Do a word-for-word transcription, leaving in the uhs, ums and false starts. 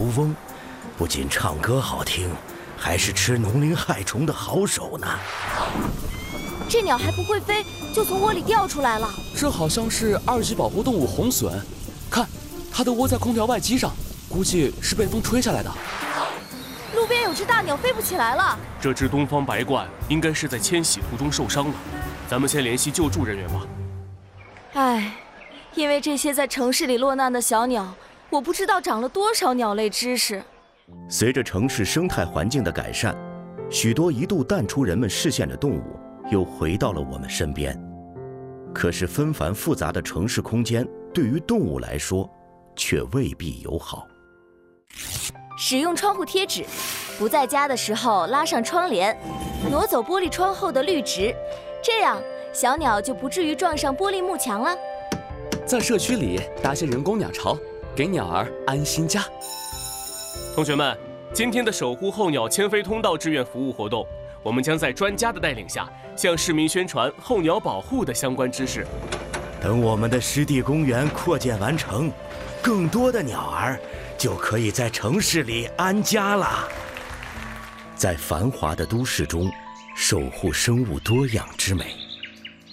翁，不仅唱歌好听，还是吃农灵害虫的好手呢。 这鸟还不会飞，就从窝里掉出来了。 这好像是二级保护动物红隼，看，它的窝在空调外机上，估计是被风吹下来的。 路边有只大鸟飞不起来了。 这只东方白鹳应该是在迁徙途中受伤了，咱们先联系救助人员吧。 唉，因为这些在城市里落难的小鸟，我不知道长了多少鸟类知识。 随着城市生态环境的改善，许多一度淡出人们视线的动物又回到了我们身边。可是纷繁复杂的城市空间对于动物来说却未必友好。 使用窗户贴纸，不在家的时候拉上窗帘，挪走玻璃窗后的绿植，这样小鸟就不至于撞上玻璃幕墙了。 在社区里搭些人工鸟巢，给鸟儿安心家。 同学们，今天的守护候鸟迁飞通道志愿服务活动，我们将在专家的带领下，向市民宣传候鸟保护的相关知识。 等我们的湿地公园扩建完成，更多的鸟儿就可以在城市里安家了。在繁华的都市中，守护生物多样之美。